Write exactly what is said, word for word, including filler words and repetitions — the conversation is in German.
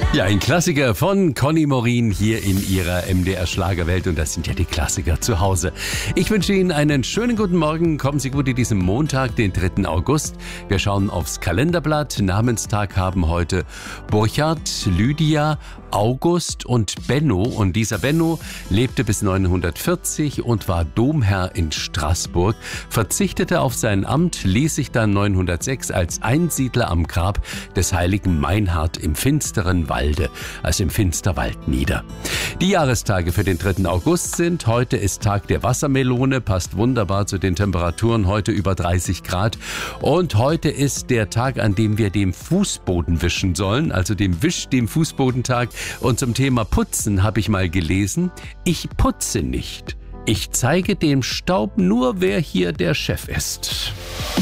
Ja, ein Klassiker von Conny Morin hier in ihrer M D R Schlagerwelt, und das sind ja die Klassiker zu Hause. Ich wünsche Ihnen einen schönen guten Morgen. Kommen Sie gut in diesen Montag, den dritten August. Wir schauen aufs Kalenderblatt. Namenstag haben heute Burchard, Lydia, August und Benno. Und dieser Benno lebte bis neunzehnhundertvierzig und war Domherr in Straßburg, verzichtete auf sein Amt, ließ sich dann neunzehnhundertsechs als Einsiedler am Grab des heiligen Meinhard im finsteren Walde, also im Finsterwald, nieder. Die Jahrestage für den dritten August sind: heute ist Tag der Wassermelone, passt wunderbar zu den Temperaturen, heute über dreißig Grad. Und heute ist der Tag, an dem wir dem Fußboden wischen sollen, also dem Wisch, dem Fußbodentag. Und zum Thema Putzen habe ich mal gelesen: ich putze nicht. Ich zeige dem Staub nur, wer hier der Chef ist.